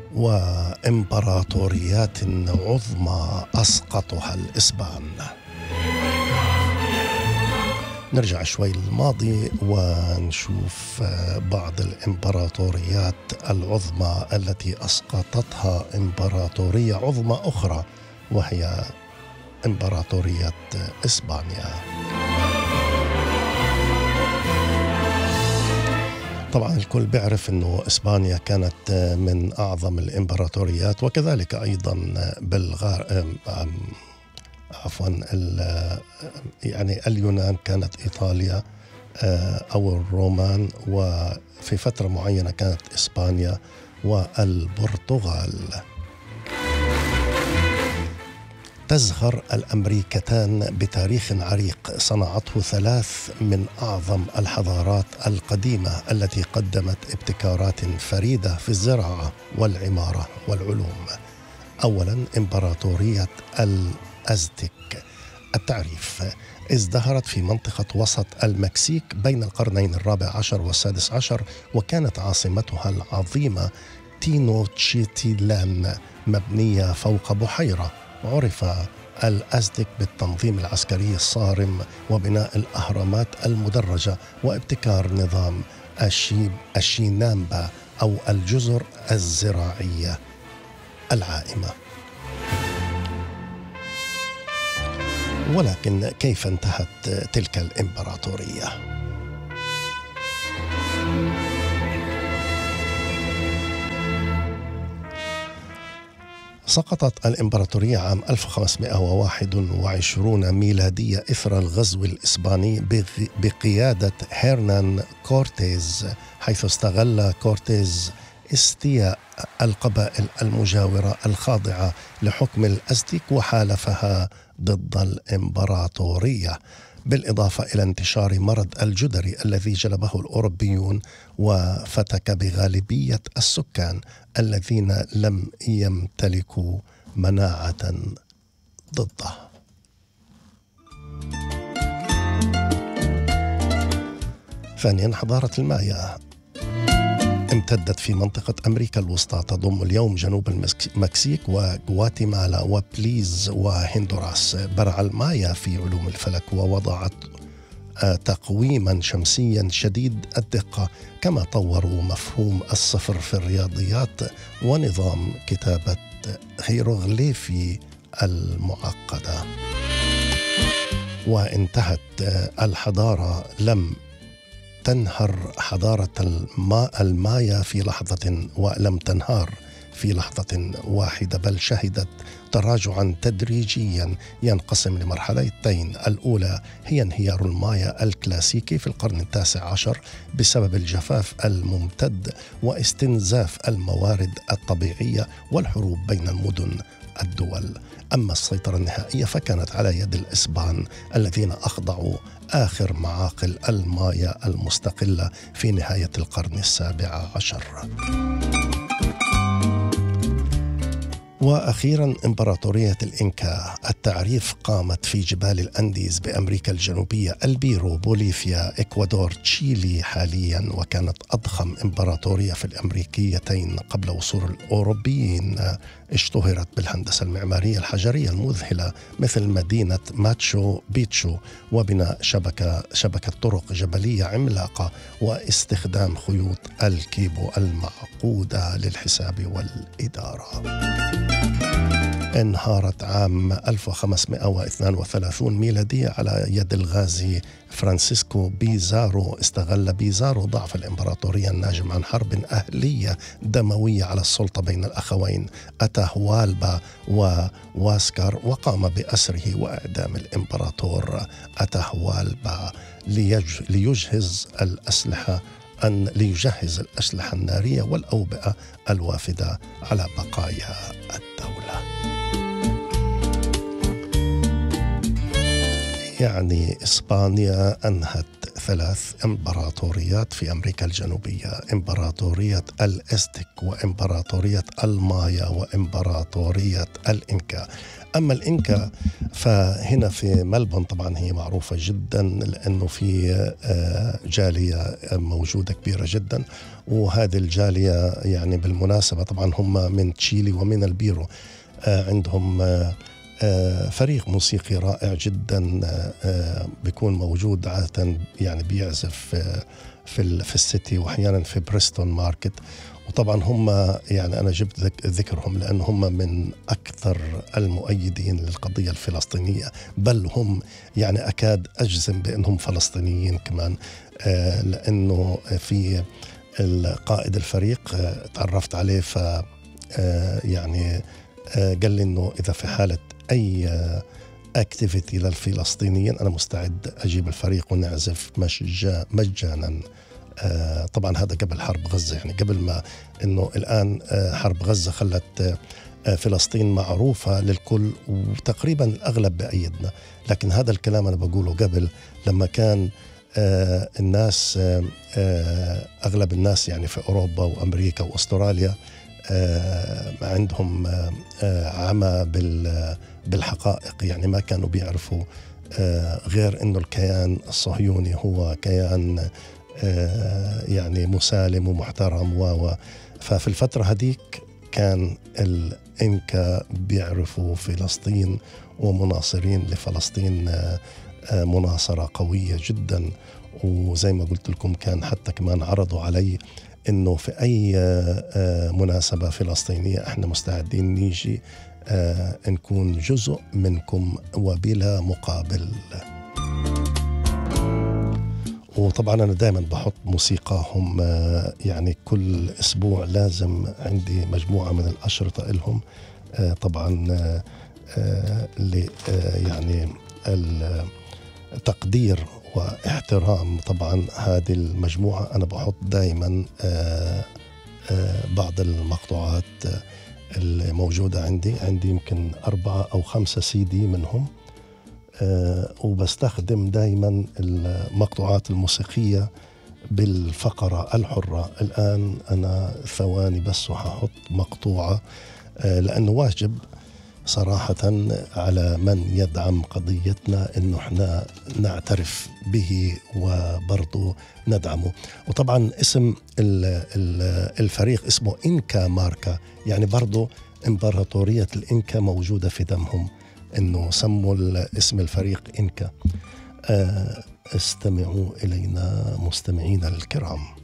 وإمبراطوريات عظمى أسقطها الإسبان. نرجع شوي للماضي ونشوف بعض الإمبراطوريات العظمى التي أسقطتها إمبراطورية عظمى أخرى، وهي إمبراطورية إسبانيا. طبعا الكل بيعرف أنه إسبانيا كانت من أعظم الإمبراطوريات، وكذلك أيضا يعني اليونان كانت إيطاليا أو الرومان، وفي فترة معينة كانت إسبانيا والبرتغال. تزخر الأمريكتان بتاريخ عريق صنعته ثلاث من أعظم الحضارات القديمة التي قدمت ابتكارات فريدة في الزراعة والعمارة والعلوم. أولا إمبراطورية الأزتك. التعريف: ازدهرت في منطقة وسط المكسيك بين القرنين الرابع عشر والسادس عشر، وكانت عاصمتها العظيمة تينوتشيتيلان مبنية فوق بحيرة. عرف الأزتك بالتنظيم العسكري الصارم وبناء الأهرامات المدرجة وابتكار نظام الشينامبا أو الجزر الزراعية العائمة. ولكن كيف انتهت تلك الإمبراطورية؟ سقطت الإمبراطورية عام 1521 ميلادية إثر الغزو الإسباني بقيادة هيرنان كورتيز، حيث استغل كورتيز استياء القبائل المجاورة الخاضعة لحكم الأزتك وحالفها ضد الإمبراطورية، بالإضافة إلى انتشار مرض الجدري الذي جلبه الأوروبيون وفتك بغالبية السكان الذين لم يمتلكوا مناعة ضده. ثانيا حضارة المايا امتدت في منطقة أمريكا الوسطى، تضم اليوم جنوب المكسيك وغواتيمالا وبليز وهندوراس. برع المايا في علوم الفلك ووضعت تقويما شمسيا شديد الدقة، كما طوروا مفهوم الصفر في الرياضيات ونظام كتابة هيروغليفي المعقدة. وانتهت الحضارة، لم تنهر حضارة المايا في لحظة، ولم تنهار في لحظة واحدة، بل شهدت تراجعا تدريجيا ينقسم لمرحلتين. الأولى هي انهيار المايا الكلاسيكي في القرن التاسع عشر بسبب الجفاف الممتد واستنزاف الموارد الطبيعية والحروب بين المدن الدول. أما السيطرة النهائية فكانت على يد الإسبان الذين أخضعوا آخر معاقل المايا المستقلة في نهاية القرن السابع عشر. وأخيرا إمبراطورية الإنكا. التعريف: قامت في جبال الأنديز بأمريكا الجنوبية، البيرو، بوليفيا، إكوادور، تشيلي حاليا، وكانت أضخم إمبراطورية في الأمريكيتين قبل وصول الأوروبيين. اشتهرت بالهندسة المعمارية الحجرية المذهلة مثل مدينة ماتشو بيتشو، وبناء شبكة طرق جبلية عملاقة، واستخدام خيوط الكيبو المعقودة للحساب والإدارة. انهارت عام 1532 ميلادية على يد الغازي فرانسيسكو بيزارو. استغل بيزارو ضعف الإمبراطورية الناجم عن حرب أهلية دموية على السلطة بين الأخوين أتاهوالبا وواسكار، وقام بأسره وإعدام الإمبراطور أتاهوالبا ليجهز الأسلحة النارية والأوبئة الوافدة على بقايا الدولة. يعني إسبانيا أنهت 3 إمبراطوريات في أمريكا الجنوبية: إمبراطورية الأزتك، وإمبراطورية المايا، وإمبراطورية الإنكا. أما الإنكا فهنا في ملبون طبعا هي معروفة جدا، لأنه في جالية موجودة كبيرة جدا. وهذه الجالية يعني بالمناسبة طبعا هم من تشيلي ومن البيرو. عندهم فريق موسيقي رائع جدا بيكون موجود عادة، يعني بيعزف في السيتي وأحيانا في بريستون ماركت. وطبعا هم يعني أنا جبت ذكرهم لأن هم من أكثر المؤيدين للقضية الفلسطينية، بل هم يعني أكاد أجزم بأنهم فلسطينيين كمان، لأنه في القائد الفريق تعرفت عليه ف يعني قال لي إنه إذا في حالة أي اكتيفيتي للفلسطينيين أنا مستعد أجيب الفريق ونعزف مجانا. طبعا هذا قبل حرب غزة، يعني قبل ما إنه الآن حرب غزة خلت فلسطين معروفة للكل وتقريبا الأغلب بأيدنا، لكن هذا الكلام أنا بقوله قبل لما كان الناس أغلب الناس يعني في أوروبا وأمريكا وأستراليا عندهم عمى بالحقائق، يعني ما كانوا بيعرفوا غير إنه الكيان الصهيوني هو كيان يعني مسالم ومحترم ففي الفترة هذيك كان الإنكا بيعرفوا فلسطين ومناصرين لفلسطين مناصرة قوية جدا. وزي ما قلت لكم كان حتى كمان عرضوا علي إنه في أي مناسبة فلسطينية إحنا مستعدين نيجي نكون جزء منكم وبلا مقابل. وطبعا أنا دائما بحط موسيقاهم، يعني كل أسبوع لازم عندي مجموعة من الأشرطة لهم طبعا يعني التقدير واحترام طبعا هذه المجموعة. أنا بحط دائما بعض المقطوعات الموجودة عندي يمكن 4 أو 5 CD منهم، وبستخدم دائما المقطوعات الموسيقية بالفقرة الحرة. الآن أنا ثواني بس وححط مقطوعة، لأنه واجب صراحة على من يدعم قضيتنا إنه إحنا نعترف به وبرضو ندعمه. وطبعا اسم الفريق اسمه إنكا ماركا، يعني برضو إمبراطورية الإنكا موجودة في دمهم، إنه سموا اسم الفريق إنكا. استمعوا إلينا مستمعينا الكرام.